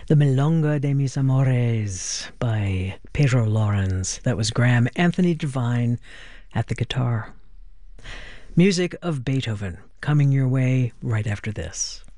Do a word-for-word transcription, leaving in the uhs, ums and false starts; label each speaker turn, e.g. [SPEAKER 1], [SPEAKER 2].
[SPEAKER 1] The Milonga de Mis Amores by Pedro Lawrence. That was Graham Anthony Devine at the guitar. Music of Beethoven coming your way right after this.